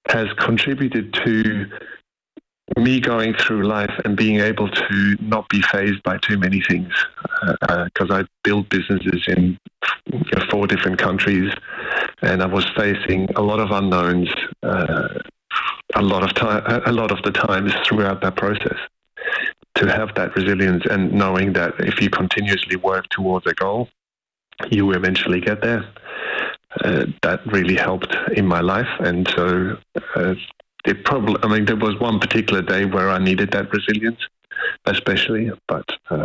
has contributed to me going through life and being able to not be fazed by too many things, because I built businesses in 4 different countries, and I was facing a lot of unknowns a lot of the times throughout that process. To have that resilience and knowing that if you continuously work towards a goal, you will eventually get there. That really helped in my life, and so there was one particular day where I needed that resilience, especially. But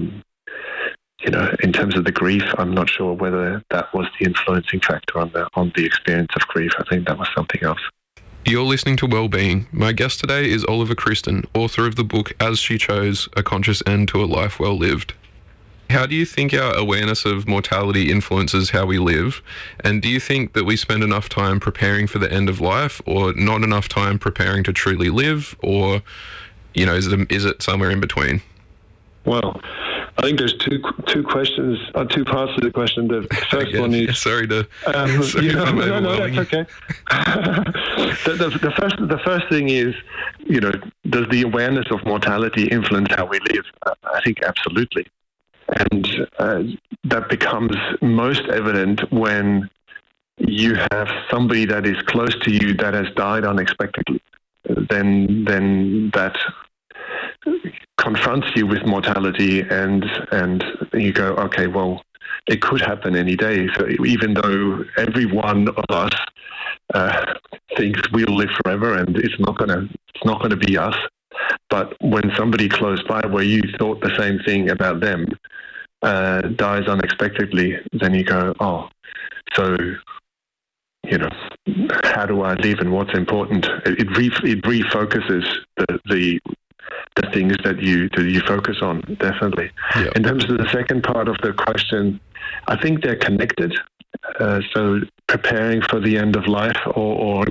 in terms of the grief, I'm not sure whether that was the influencing factor on the experience of grief. I think that was something else. You're listening to Wellbeing. My guest today is Oliver Christen, author of the book As She Chose, A Conscious End to a Life Well Lived. How do you think our awareness of mortality influences how we live? And do you think that we spend enough time preparing for the end of life, or not enough time preparing to truly live? Or, is it somewhere in between? Well, I think there's two questions, two parts to the question. The first one is... Sorry if I'm overwhelming. No, that's okay. the first thing is, does the awareness of mortality influence how we live? I think absolutely. And that becomes most evident when you have somebody that is close to you that has died unexpectedly. Then that confronts you with mortality, and you go, okay, well, it could happen any day. So even though every one of us thinks we'll live forever, and it's not gonna be us, but when somebody close by where you thought the same thing about them dies unexpectedly, then you go, oh, so how do I live and what's important? It refocuses the things that you focus on, definitely. Yep. In terms of the second part of the question, I think they're connected. So preparing for the end of life or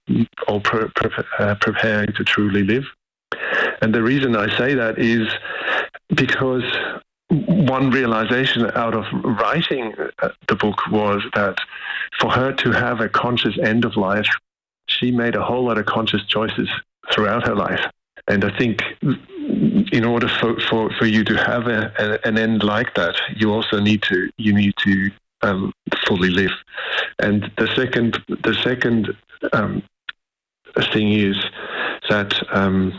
preparing to truly live. And the reason I say that is because one realization out of writing the book was that for her to have a conscious end of life, she made a whole lot of conscious choices throughout her life. And I think in order for you to have an end like that, you also need to fully live. And the second thing is that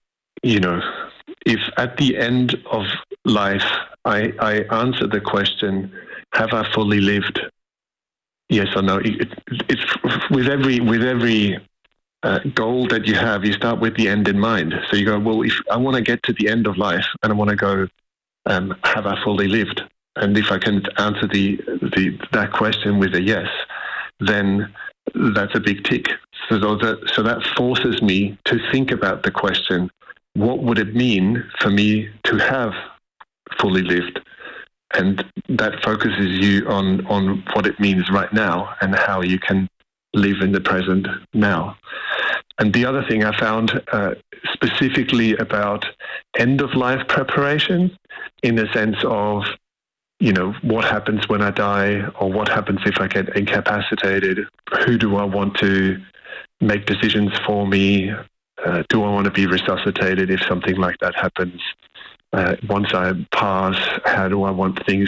if at the end of life I answer the question, have I fully lived? Yes or no? It's with every goal that you have, you start with the end in mind. So you go, well, if I want to get to the end of life and I want to go, have I fully lived? And if I can answer that question with a yes, then that's a big tick. So that forces me to think about the question, what would it mean for me to have fully lived? And that focuses you on what it means right now and how you can live in the present now. And the other thing I found specifically about end-of-life preparation, in the sense of, what happens when I die, or what happens if I get incapacitated? Who do I want to make decisions for me? Do I want to be resuscitated if something like that happens? Once I pass, how do I want things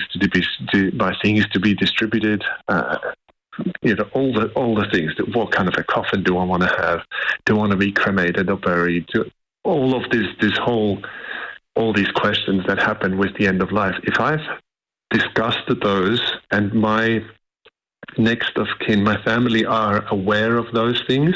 to be distributed? All the things. What kind of a coffin do I want to have? Do I want to be cremated or buried? All of all these questions that happen with the end of life. If I've discussed those and my next of kin, my family, are aware of those things,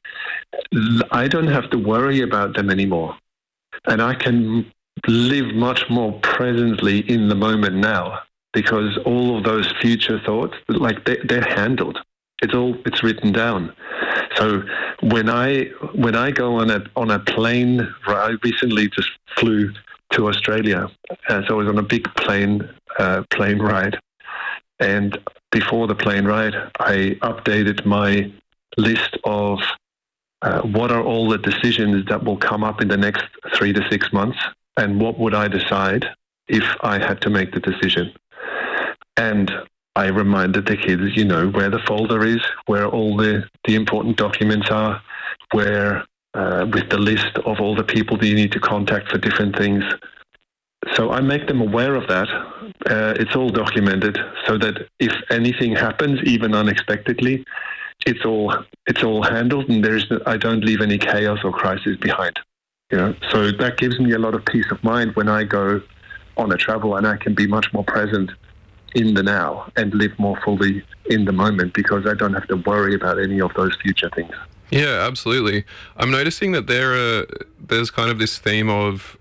I don't have to worry about them anymore. And I can live much more presently in the moment now, because all of those future thoughts, they're handled. It's written down. So when I go on a plane, I recently just flew to Australia, so I was on a big plane ride, and before the plane ride, I updated my list of what are all the decisions that will come up in the next 3 to 6 months, and what would I decide if I had to make the decision. And I reminded the kids, where the folder is, where all the important documents are, where with the list of all the people that you need to contact for different things. So I make them aware of that. It's all documented so that if anything happens, even unexpectedly, it's all handled, and I don't leave any chaos or crisis behind. So that gives me a lot of peace of mind when I go on a travel, and I can be much more present in the now and live more fully in the moment because I don't have to worry about any of those future things. Yeah, absolutely. I'm noticing that there's kind of this theme of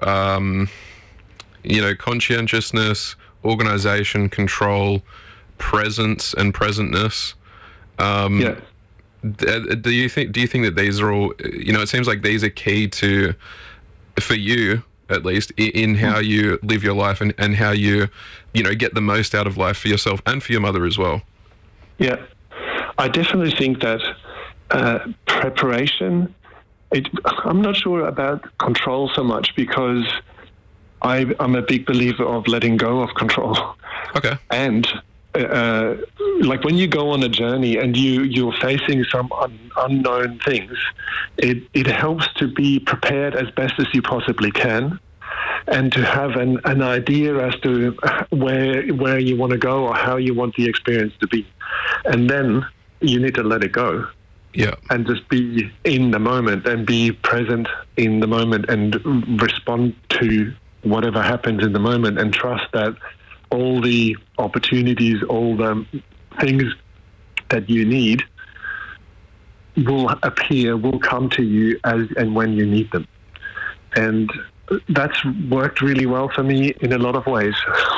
conscientiousness, organization, control, presence, and presentness. Yeah. Do you think that these are all? It seems like these are key for you at least in how you live your life and how you get the most out of life for yourself and for your mother as well. Yeah, I definitely think that preparation. I'm not sure about control so much because I'm a big believer of letting go of control. Okay. And like when you go on a journey and you're facing some unknown things, it helps to be prepared as best as you possibly can, and to have an idea as to where you want to go or how you want the experience to be, and then you need to let it go. Yeah. And just be in the moment and be present in the moment and respond to whatever happens in the moment, and trust that all the opportunities, all the things that you need will appear, will come to you as and when you need them. And that's worked really well for me in a lot of ways.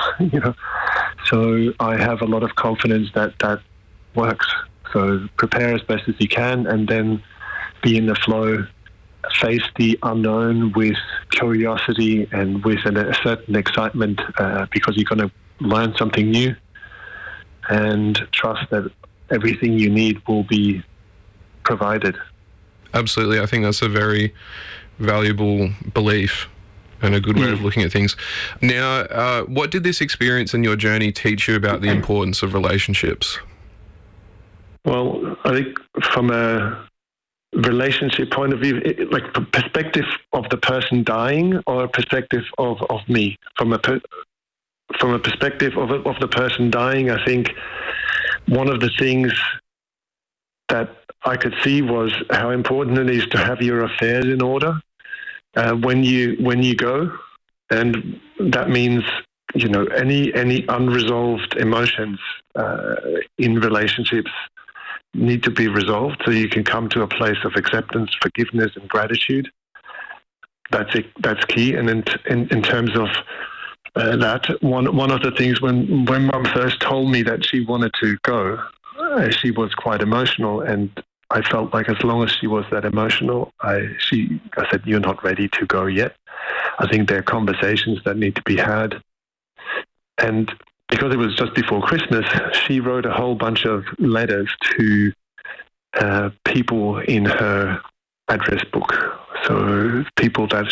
So I have a lot of confidence that works. So prepare as best as you can, and then be in the flow. Face the unknown with curiosity and with a certain excitement because you're going to learn something new, and trust that everything you need will be provided. Absolutely. I think that's a very valuable belief and a good way of looking at things. Now, what did this experience and your journey teach you about the importance of relationships? Well, I think from a relationship point of view, like perspective of the person dying or a perspective of me. From a perspective of the person dying, I think one of the things that I could see was how important it is to have your affairs in order when you go, and that means any unresolved emotions in relationships need to be resolved so you can come to a place of acceptance, forgiveness, and gratitude. That's key. And in terms of that, one of the things when Mum first told me that she wanted to go, she was quite emotional, and I felt like as long as she was that emotional, I said, "You're not ready to go yet. I think there are conversations that need to be had." And because it was just before Christmas, she wrote a whole bunch of letters to people in her address book. So people that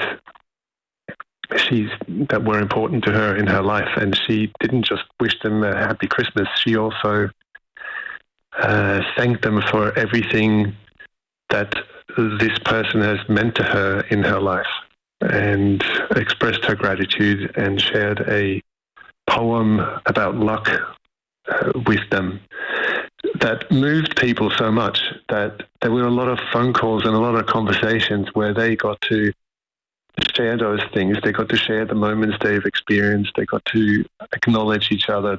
that were important to her in her life, and she didn't just wish them a happy Christmas. She also thanked them for everything that this person has meant to her in her life, and expressed her gratitude and shared a poem about luck with them that moved people so much that there were a lot of phone calls and a lot of conversations where they got to share those things. They got to share the moments they've experienced. They got to acknowledge each other.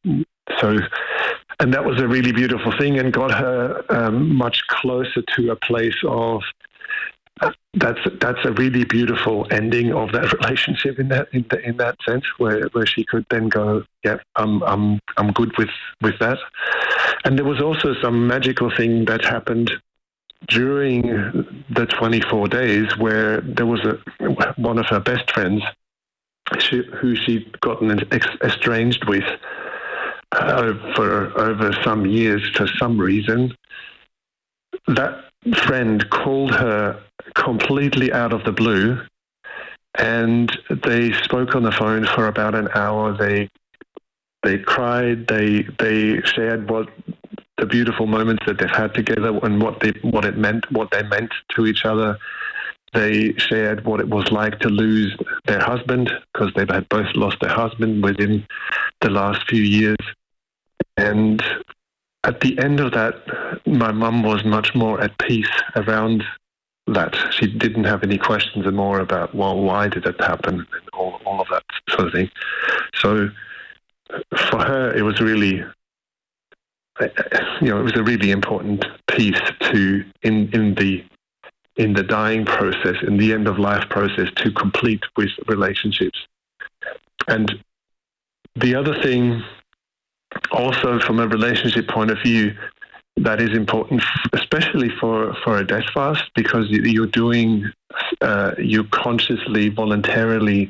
And that was a really beautiful thing, and got her much closer to a place of that's a really beautiful ending of that relationship in that sense, where she could then go, yeah, I'm good with that. And there was also some magical thing that happened during the 24 days where there was one of her best friends who she'd gotten estranged with for over some years for some reason. That friend called her completely out of the blue, and they spoke on the phone for about an hour. They cried. They shared what the beautiful moments that they've had together and what they meant to each other. They shared what it was like to lose their husband, because they had both lost their husband within the last few years. And at the end of that, my mum was much more at peace around that. She didn't have any questions anymore about, well, why did it happen, and all of that sort of thing. So for her, it was really, it was a really important piece to in the dying process, in the end of life process, to complete with relationships. And the other thing, also from a relationship point of view, that is important, especially for a death fast, because you're consciously, voluntarily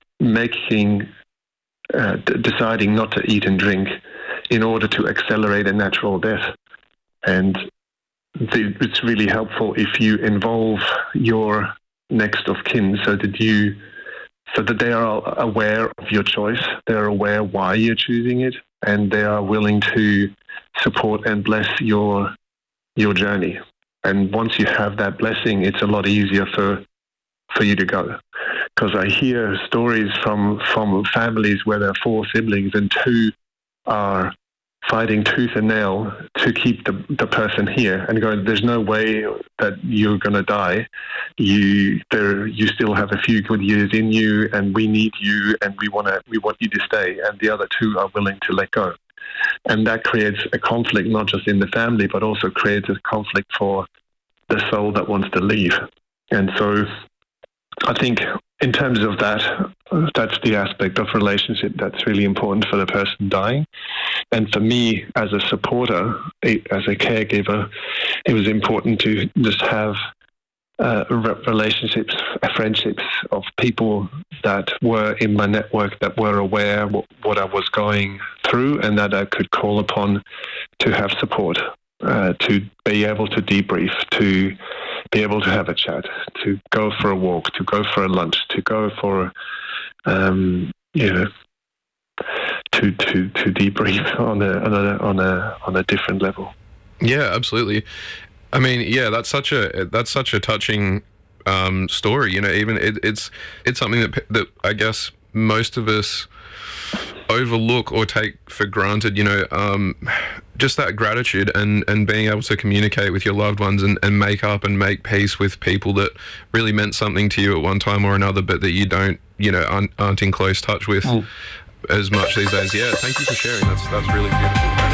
deciding not to eat and drink in order to accelerate a natural death. And it's really helpful if you involve your next of kin so that they are aware of your choice, they're aware why you're choosing it, and they are willing to support and bless your journey. And once you have that blessing, it's a lot easier for you to go. Because I hear stories from families where there are 4 siblings and 2 are fighting tooth and nail to keep the person here, and going, there's no way that you're going to die. You still have a few good years in you, and we need you, and we want you to stay. And the other 2 are willing to let go. And that creates a conflict, not just in the family, but also creates a conflict for the soul that wants to leave. And so I think in terms of that's the aspect of relationship that's really important for the person dying. And for me, as a supporter, as a caregiver, it was important to just have relationships, friendships of people that were in my network, that were aware what I was going through, and that I could call upon to have support, to be able to debrief, to be able to have a chat, to go for a walk, to go for a lunch, to go for, to debrief on a different level. Yeah, absolutely. I mean, yeah, that's such a touching story. Even it's something that I guess most of us overlook or take for granted. Just that gratitude and being able to communicate with your loved ones and make up and make peace with people that really meant something to you at one time or another, but that you don't, aren't in close touch with as much these days. Yeah, thank you for sharing. That's really beautiful.